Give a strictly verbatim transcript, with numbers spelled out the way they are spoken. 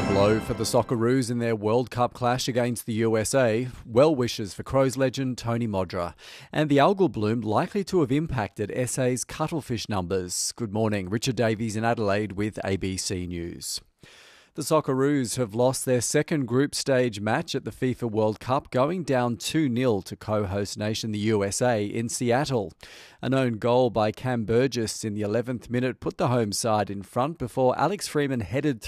Blow for the Socceroos in their World Cup clash against the U S A. Well wishes for Crows legend Tony Modra. And the algal bloom likely to have impacted S A's cuttlefish numbers. Good morning, Richard Davies in Adelaide with A B C News. The Socceroos have lost their second group stage match at the FIFA World Cup, going down two nil to co-host nation the U S A in Seattle. An own goal by Cam Burgess in the eleventh minute put the home side in front before Alex Freeman headed